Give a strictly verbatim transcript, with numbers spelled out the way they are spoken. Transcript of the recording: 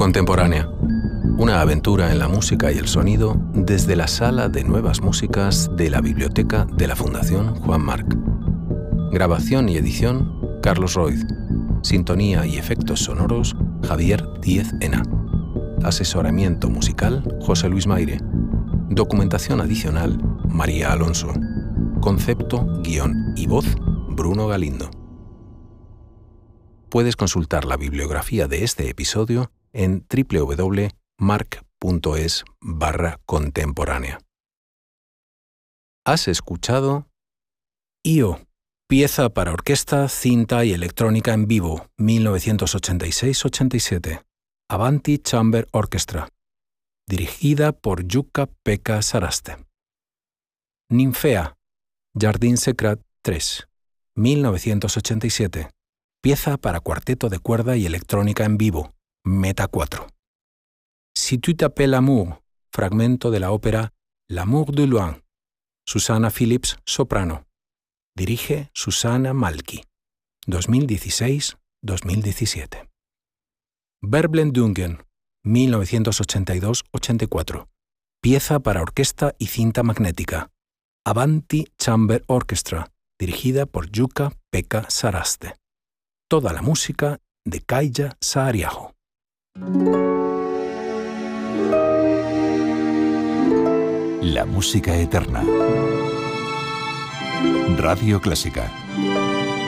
Contemporánea. Una aventura en la música y el sonido desde la Sala de Nuevas Músicas de la Biblioteca de la Fundación Juan March. Grabación y edición, Carlos Roig. Sintonía y efectos sonoros, Javier Díez Ena. Asesoramiento musical, José Luis Maire. Documentación adicional, María Alonso. Concepto, guión y voz, Bruno Galindo. Puedes consultar la bibliografía de este episodio en doble u doble u doble u punto marc punto es barra contemporánea. ¿Has escuchado? I O, pieza para orquesta, cinta y electrónica en vivo, mil novecientos ochenta y seis ochenta y siete. Avanti Chamber Orchestra, dirigida por Jukka-Pekka Saraste. Ninfea, Jardin Secret tres, mil novecientos ochenta y siete. Pieza para cuarteto de cuerda y electrónica en vivo, Meta cuatro. Si tu t'appelles Amour, fragmento de la ópera L'Amour de Loin, Susannah Phillips, soprano. Dirige Susanna Malki, dos mil dieciséis dos mil diecisiete. Verblendungen, mil novecientos ochenta y dos ochenta y cuatro. Pieza para orquesta y cinta magnética, Avanti Chamber Orchestra, dirigida por Jukka-Pekka Saraste. Toda la música de Kaija Saariaho. La música eterna. Radio Clásica.